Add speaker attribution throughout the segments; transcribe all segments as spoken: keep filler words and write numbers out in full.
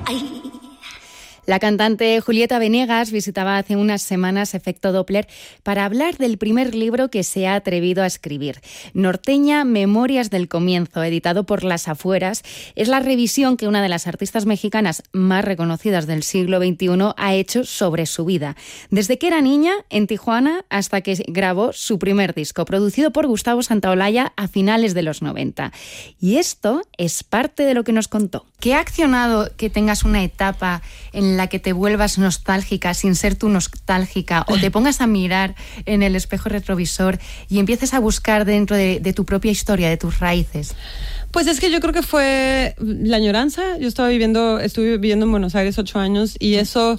Speaker 1: Ay.
Speaker 2: La cantante Julieta Venegas visitaba hace unas semanas Efecto Doppler para hablar del primer libro que se ha atrevido a escribir. Norteña, Memorias del Comienzo, editado por Las Afueras, es la revisión que una de las artistas mexicanas más reconocidas del siglo veintiuno ha hecho sobre su vida. Desde que era niña en Tijuana hasta que grabó su primer disco, producido por Gustavo Santaolalla a finales de los noventa. Y esto es parte de lo que nos contó. ¿Qué ha accionado que tengas una etapa en la que te vuelvas nostálgica sin ser tú nostálgica o te pongas a mirar en el espejo retrovisor y empieces a buscar dentro de, de tu propia historia, de tus raíces?
Speaker 3: Pues es que yo creo que fue la añoranza. Yo estaba viviendo, estuve viviendo en Buenos Aires ocho años y eso...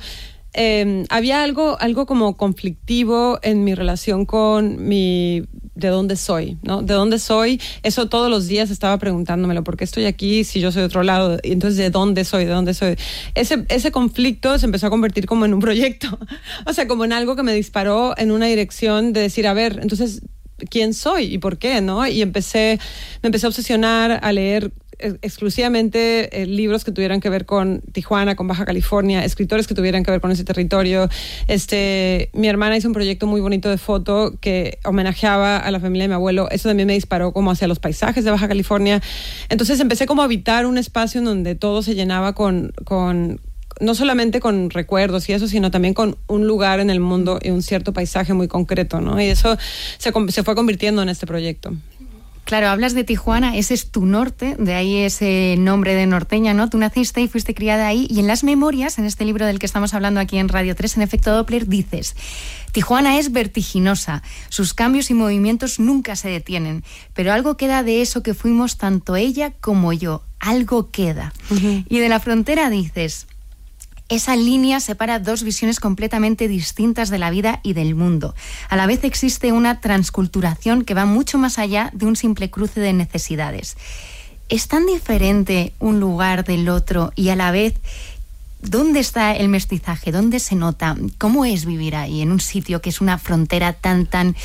Speaker 3: Eh, había algo, algo como conflictivo en mi relación con mi... de dónde soy, ¿no? De dónde soy, eso todos los días estaba preguntándomelo, ¿por qué estoy aquí si yo soy de otro lado? Y entonces, ¿de dónde soy? ¿De dónde soy? Ese, ese conflicto se empezó a convertir como en un proyecto, o sea, como en algo que me disparó en una dirección de decir, a ver, entonces, ¿quién soy y por qué, no? Y empecé, me empecé a obsesionar a leer exclusivamente eh, libros que tuvieran que ver con Tijuana, con Baja California, escritores que tuvieran que ver con ese territorio. Este, mi hermana hizo un proyecto muy bonito de foto que homenajeaba a la familia de mi abuelo. Eso también me disparó como hacia los paisajes de Baja California. Entonces empecé como a habitar un espacio en donde todo se llenaba con... con no solamente con recuerdos y eso, sino también con un lugar en el mundo y un cierto paisaje muy concreto, ¿no? Y eso se, se fue convirtiendo en este proyecto.
Speaker 2: Claro, hablas de Tijuana, ese es tu norte, de ahí ese nombre de norteña, ¿no? Tú naciste y fuiste criada ahí, y en las memorias, en este libro del que estamos hablando aquí en Radio tres, en Efecto Doppler, dices: Tijuana es vertiginosa, sus cambios y movimientos nunca se detienen, pero algo queda de eso que fuimos tanto ella como yo, algo queda. Uh-huh. Y de la frontera dices: esa línea separa dos visiones completamente distintas de la vida y del mundo. A la vez existe una transculturación que va mucho más allá de un simple cruce de necesidades. ¿Es tan diferente un lugar del otro y a la vez dónde está el mestizaje? ¿Dónde se nota? ¿Cómo es vivir ahí, en un sitio que es una frontera tan, tan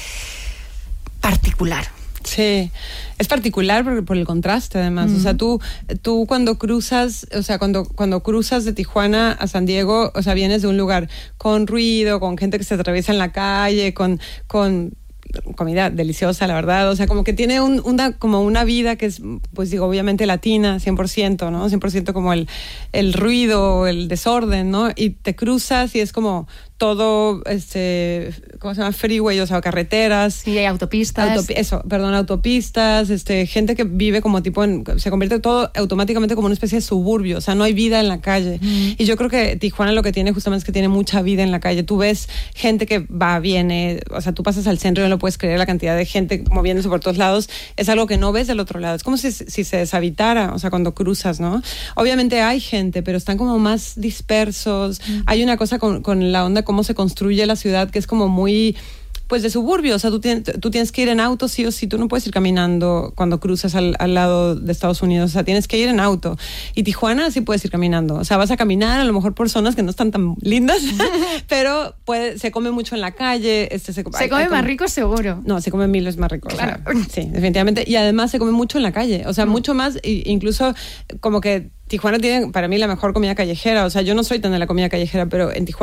Speaker 2: particular?
Speaker 3: Sí, es particular por, por el contraste además. Mm. O sea, tú, tú cuando cruzas, o sea, cuando, cuando cruzas de Tijuana a San Diego, o sea, vienes de un lugar con ruido, con gente que se atraviesa en la calle, con, con comida deliciosa, la verdad. O sea, como que tiene un, una, como una vida que es, pues digo, obviamente latina, cien por ciento, ¿no? cien por ciento como el, el ruido, el desorden, ¿no? Y te cruzas y es como todo, este, ¿cómo se llama? Freeway, o sea, carreteras.
Speaker 2: Sí, hay autopistas.
Speaker 3: Autopi- eso, perdón, autopistas, este, gente que vive como tipo en, se convierte todo automáticamente como una especie de suburbio, o sea, no hay vida en la calle. Mm. Y yo creo que Tijuana lo que tiene justamente es que tiene mucha vida en la calle. Tú ves gente que va, viene, o sea, tú pasas al centro y no lo puedes creer, la cantidad de gente moviéndose por todos lados, es algo que no ves del otro lado. Es como si, si se deshabitara, o sea, cuando cruzas, ¿no? Obviamente hay gente, pero están como más dispersos. Mm. Hay una cosa con, con la onda cómo se construye la ciudad, que es como muy, pues, de suburbio. O sea, tú, tienes, tú tienes que ir en auto sí o sí, tú no puedes ir caminando cuando cruzas al, al lado de Estados Unidos, o sea, tienes que ir en auto. Y Tijuana sí puedes ir caminando, o sea, vas a caminar a lo mejor por zonas que no están tan lindas, pero puede, se come mucho en la calle. Este, se,
Speaker 2: se
Speaker 3: hay,
Speaker 2: come
Speaker 3: hay
Speaker 2: más
Speaker 3: como,
Speaker 2: rico seguro.
Speaker 3: No, se come mil veces más rico.
Speaker 2: Claro.
Speaker 3: O sea, sí, definitivamente. Y además se come mucho en la calle, o sea, mm. mucho más, incluso como que Tijuana tiene para mí la mejor comida callejera. O sea, yo no soy tan de la comida callejera, pero en Tijuana